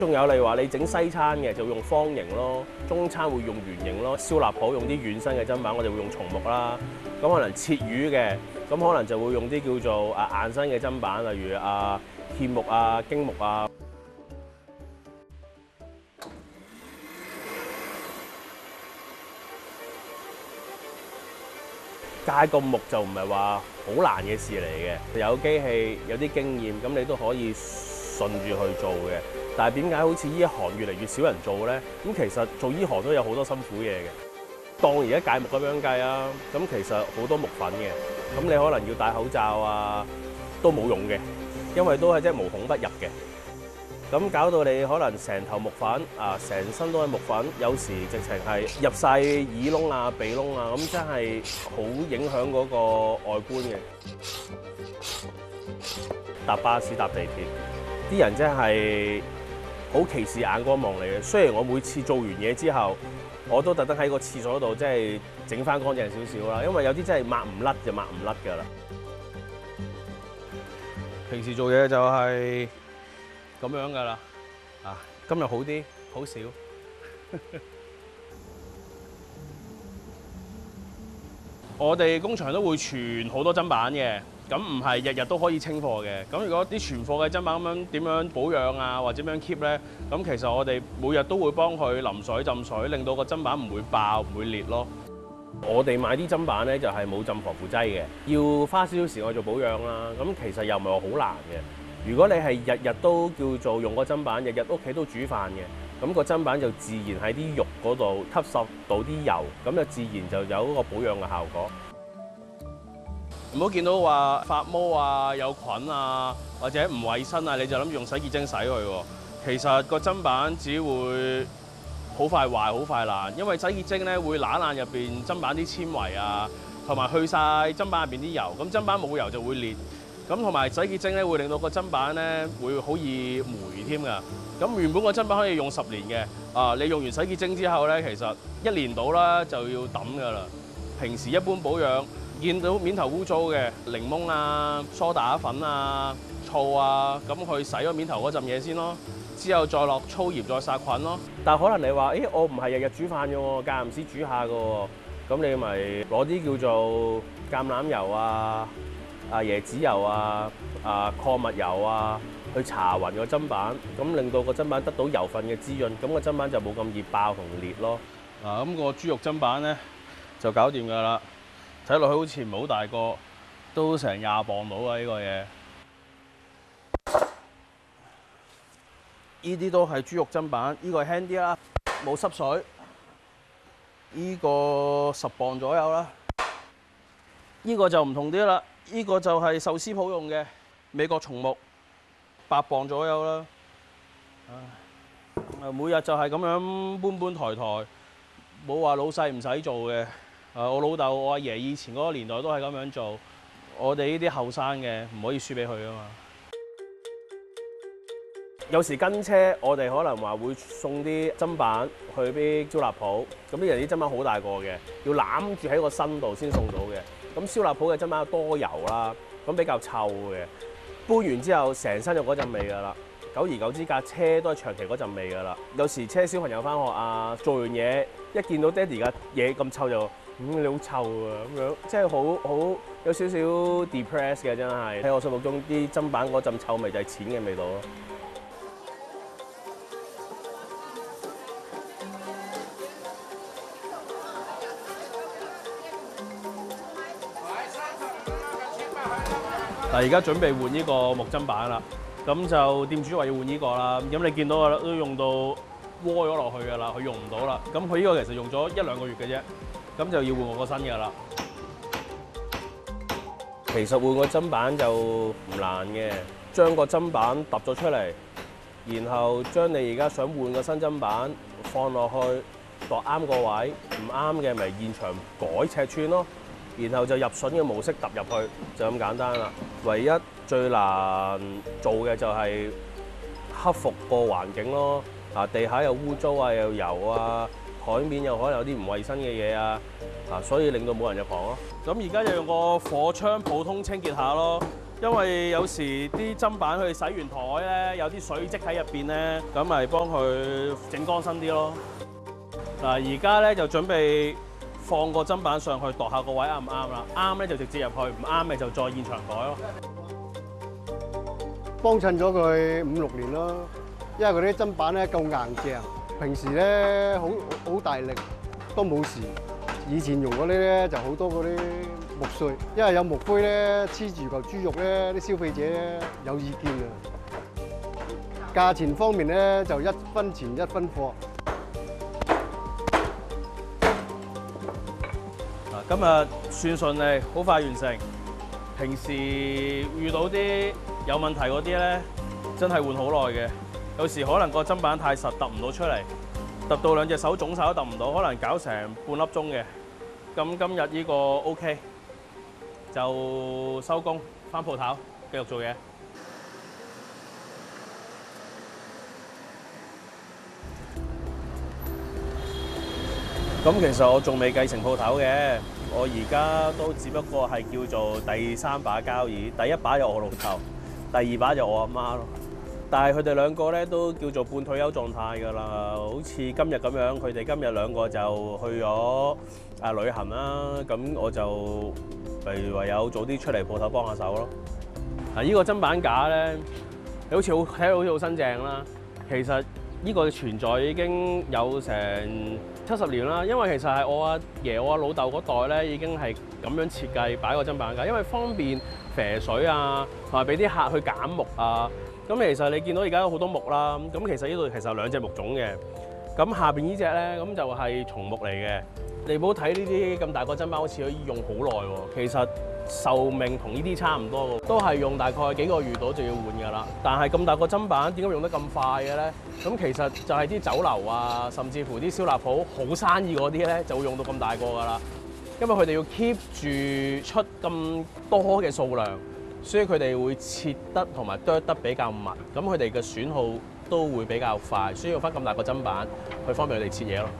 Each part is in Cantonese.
仲有例如話你整西餐嘅就用方形咯，中餐會用圓形咯，燒臘鋪用啲軟身嘅砧板，我哋會用松木啦。咁可能切魚嘅，咁可能就會用啲叫做硬身嘅砧板，例如芡木啊、荊木啊。戒個木就唔係話好難嘅事嚟嘅，有機器有啲經驗，咁你都可以順住去做嘅。但係點解好似呢一行越嚟越少人做咧？咁其實做呢行都有好多辛苦嘢嘅。當而家戒木咁樣計啊，咁其實好多木粉嘅，咁你可能要戴口罩啊，都冇用嘅，因為都係即係無孔不入嘅。咁搞到你可能成頭木粉成身都係木粉，有時直情係入晒耳窿啊、鼻窿啊，咁真係好影響嗰個外觀嘅。搭巴士、搭地鐵，啲人真係好歧視眼光望你嘅。雖然我每次做完嘢之後，我都特登喺個廁所度即係整翻乾淨少少啦，因為有啲真係抹唔甩就抹唔甩㗎啦。平時做嘢就係咁樣㗎啦，今日好啲，好少。我哋工場都會存好多砧板嘅，咁唔係日日都可以清貨嘅。咁如果啲存貨嘅砧板咁樣點樣保養啊，或者點樣 keep 咧？咁其實我哋每日都會幫佢淋水浸水，令到個砧板唔會爆、唔會裂咯。我哋買啲砧板咧就係冇浸防腐劑嘅，要花少少時間做保養啦。咁其實又唔係話好難嘅。如果你係日日都叫做用個砧板，日日屋企都煮飯嘅，咁個砧板就自然喺啲肉嗰度吸收到啲油，咁就自然就有嗰個保養嘅效果。唔好見到話發毛啊、有菌啊，或者唔衞生啊，你就諗住用洗潔精洗佢喎。其實個砧板只會好快壞、好快爛，因為洗潔精咧會揦爛入邊砧板啲纖維啊，同埋去晒砧板入邊啲油。咁砧板冇油就會裂。咁同埋洗潔精咧會令到個砧板咧會好易霉添㗎。咁原本個砧板可以用10年嘅，你用完洗潔精之後咧，其實1年到啦就要抌㗎啦。平時一般保養，見到面頭污糟嘅檸檬啊、梳打粉啊、醋啊，咁去洗咗面頭嗰陣嘢先咯，之後再落粗鹽再殺菌咯。但係可能你話，我唔係日日煮飯嘅喎，間唔時煮下嘅喎，咁你咪攞啲叫做橄欖油啊、椰子油啊、礦物油啊，去搽勻個砧板，咁令到個砧板得到油分嘅滋潤，咁個砧板就冇咁易爆同裂咯。咁個豬肉砧板咧就搞掂㗎啦。睇落去好似唔係好大個，都成20磅到啊！呢個嘢，呢啲都係豬肉砧板，呢個輕啲啦，冇濕水。呢個10磅左右啦。呢個就唔同啲啦，呢個就係壽司鋪用嘅美國松木，8磅左右啦。每日就係咁樣搬搬抬抬，冇話老細唔使做嘅。我老豆、我阿爺以前嗰個年代都係咁樣做，我哋呢啲後生嘅唔可以輸俾佢啊嘛。有時跟車，我哋可能話會送啲砧板去啲燒臘鋪，咁啲人啲砧板好大個嘅，要攬住喺個身度先送到嘅。咁燒臘鋪嘅砧板多油啦，咁比較臭嘅，搬完之後成身就嗰陣味㗎啦。久而久之，架車都係長期嗰陣味㗎啦。有時車小朋友返學啊，做完嘢一見到爹哋架嘢咁臭就你好臭啊咁樣，即係好有少少 depress 嘅，真係喺我心目中啲砧板嗰陣臭味就係錢嘅味道咯。嗱，而家準備換呢個木砧板啦，咁就店主話要換呢個啦，咁你見到啦，都用到窩咗落去㗎啦，佢用唔到啦。咁佢呢個其實用咗1-2個月嘅啫，咁就要換我個新㗎啦。其實換個砧板就唔難嘅，將個砧板揼咗出嚟，然後將你而家想換個新砧板放落去，度啱個位，唔啱嘅咪現場改尺寸咯。然後就入榫嘅模式揼入去，就咁簡單啦。唯一最難做嘅就係克服個環境咯。地下又污糟啊，又油啊，台面又可能有啲唔衞生嘅嘢啊，所以令到冇人入行咯。咁而家就用個火槍普通清潔下咯。 因為有時啲砧板佢洗完台咧，有啲水漬喺入邊咧，咁咪幫佢整乾身啲咯。嗱，而家咧就準備放個砧板上去度下個位啱唔啱啦，啱咧就直接入去，唔啱咪就再現場改咯。 幫襯咗佢5、6年咯，因為佢啲砧板咧夠硬淨，平時咧好大力都冇事。以前用嗰啲咧就好多嗰啲木碎，因為有木灰咧黐住嚿豬肉咧，啲消費者咧有意見啊。價錢方面咧就1分錢1分貨。 今日算順利，好快完成。平時遇到啲有問題嗰啲咧，真係換好耐嘅。有時可能個砧板太實，揼唔到出嚟，揼到兩隻手腫晒都揼唔到，可能搞成半粒鐘嘅。咁今日呢個 OK， 就收工，返鋪頭繼續做嘢。咁其實我仲未繼承鋪頭嘅，我而家都只不過係叫做第3把交椅，第1把就我老豆，第2把就我阿媽咯。但係佢哋兩個咧都叫做半退休狀態㗎啦，好似今日咁樣，佢哋今日兩個就去咗旅行啦，咁我就唯有早啲出嚟鋪頭幫下手咯。嗱，呢個砧板架咧，你好似睇到好似好新淨啦，其實呢個存在已經有成70年啦，因為其實係我阿爺、我阿老豆嗰代咧已經係咁樣設計擺個砧板架，因為方便啡水啊，同埋俾啲客去揀木啊。咁其實你見到而家有好多木啦，咁其實呢度其實有2隻木種嘅，咁下邊呢隻咧咁就係松木嚟嘅。你唔好睇呢啲咁大個砧板好似可以用好耐喎，其實壽命同呢啲差唔多嘅，都係用大概幾個月到就要換㗎啦。但係咁大個砧板點解用得咁快嘅咧？咁其實就係啲酒樓啊，甚至乎啲燒臘鋪好生意嗰啲咧，就會用到咁大個㗎啦。因為佢哋要 keep 住出咁多嘅數量，所以佢哋會切得同埋剁得比較密，咁佢哋嘅損耗都會比較快，所以用翻咁大個砧板去方便佢哋切嘢咯。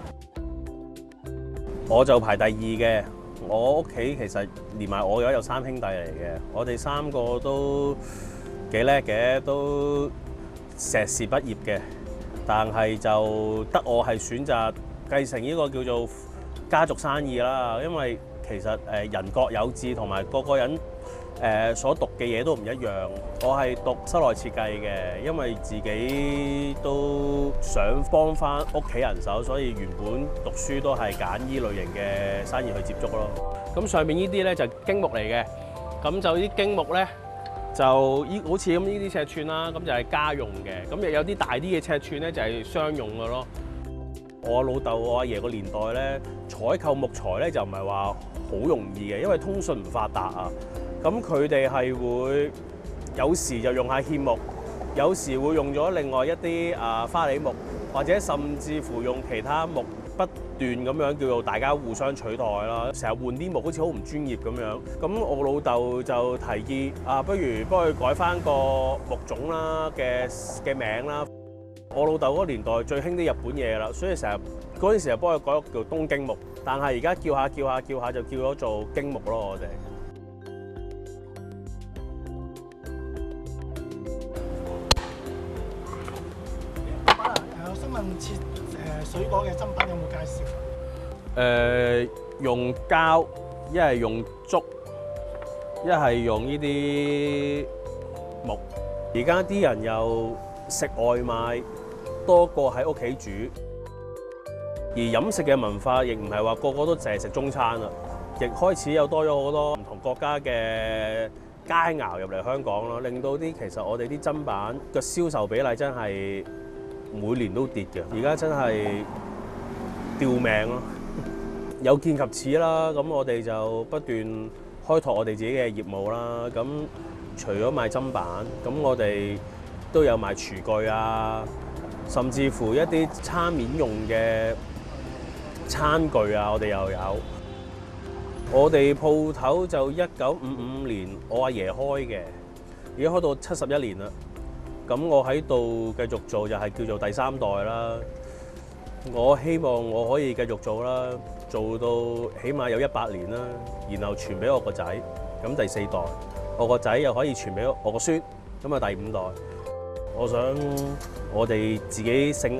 我就排第2嘅，我屋企其實連埋我而家有3兄弟嚟嘅，我哋3個都幾叻嘅，都碩士畢業嘅，但係就得我係選擇繼承呢個叫做家族生意啦，因為其實人各有志，同埋個個人所讀嘅嘢都唔一樣。我係讀室內設計嘅，因為自己都想幫翻屋企人手，所以原本讀書都係揀依類型嘅生意去接觸咯。咁上面呢啲咧就經木嚟嘅，咁就啲經木咧就好似咁呢啲尺寸啦，咁就係家用嘅。咁亦有啲大啲嘅尺寸咧就係商用嘅咯。我老豆、我阿爺個年代咧，採購木材咧就唔係話好容易嘅，因為通訊唔發達啊。咁佢哋係會有時就用下葨木，有時會用咗另外一啲花梨木，或者甚至乎用其他木不斷咁樣叫做大家互相取代啦。成日換啲木好似好唔專業咁樣。咁我老豆就提議不如幫佢改翻個木種啦嘅名啦。我老豆嗰個年代最興啲日本嘢啦，所以成日嗰陣時就幫佢改咗叫東京木，但係而家叫下就叫咗做京木咯，我哋。 我想問切水果嘅砧板有冇介紹？ 用膠，一係用竹，一係用呢啲木。而家啲人又食外賣多過喺屋企煮，而飲食嘅文化亦唔係話個個都淨係食中餐啦，亦開始有多咗好多唔同國家嘅佳肴入嚟香港咯，令到啲其實我哋啲砧板嘅銷售比例真係每年都跌嘅，而家真係吊命咯。有見及此啦，咁我哋就不斷開拓我哋自己嘅業務啦。咁除咗賣砧板，咁我哋都有賣廚具啊，甚至乎一啲餐面用嘅餐具啊，我哋又有。我哋鋪頭就1955年我阿爺開嘅，而家開到71年啦。咁我喺度繼續做就係叫做第3代啦。我希望我可以繼續做啦，做到起碼有100年啦，然後傳俾我個仔。咁第4代， 我個仔又可以傳俾我個孫，咁啊第5代。我想我哋自己姓